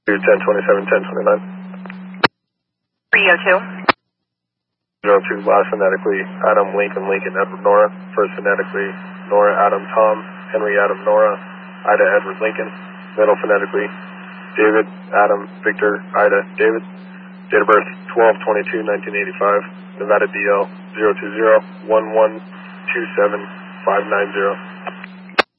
1027, 1029. 302. 02, last phonetically, Adam, Lincoln, Lincoln, Edward, Nora. First phonetically, Nora, Adam, Tom, Henry, Adam, Nora, Ida, Edward, Lincoln. Middle phonetically, David, Adam, Victor, Ida, David. Date of birth, 12/22/1985. Nevada DL 020-1127590.